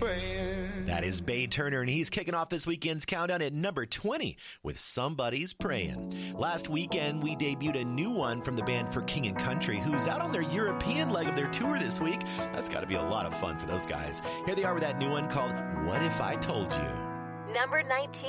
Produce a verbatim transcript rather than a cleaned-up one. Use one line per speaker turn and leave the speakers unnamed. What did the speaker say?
praying.
That is Bay Turner, and he's kicking off this weekend's countdown at number twenty with Somebody's Praying. Last weekend, we debuted a new one from the band For King and Country, who's out on their European leg of their tour this week. That's got to be a lot of fun for those guys. Here they are with that new one called What If I Told You?
Number nineteen.